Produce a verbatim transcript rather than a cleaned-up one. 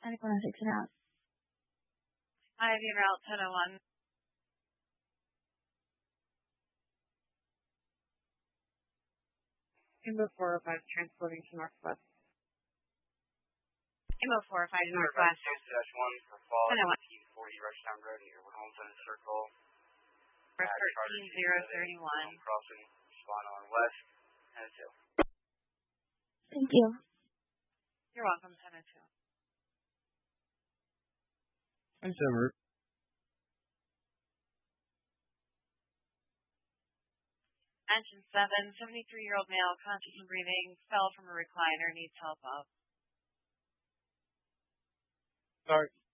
Anyone else six and out? Ivy route ten oh one. Inbo four oh five transporting to Northwest. Inbo four oh five Northwest. one for fall. ten oh one. fifteen forty Rushtown Road here. We're home to the circle. thirteen zero thirty-one. Crossing spawn on west. ten oh two. Thank you. You're welcome, ten oh two. Thanks, Emmer. Engine seven, seventy-three-year-old male, conscious and breathing, fell from a recliner, needs help up. Sorry.